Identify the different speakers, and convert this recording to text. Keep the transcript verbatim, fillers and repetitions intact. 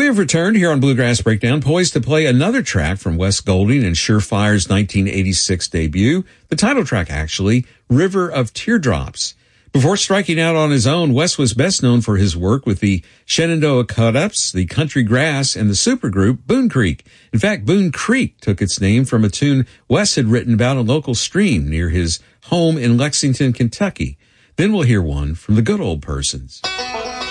Speaker 1: we have returned here on Bluegrass Breakdown, poised to play another track from Wes Golding and Surefire's nineteen eighty-six debut, the title track actually, River of Teardrops. Before striking out on his own, Wes was best known for his work with the Shenandoah Cut-Ups, the Country Grass, and the supergroup Boone Creek. In fact, Boone Creek took its name from a tune Wes had written about a local stream near his home in Lexington, Kentucky. Then we'll hear one from the Good Old Persons.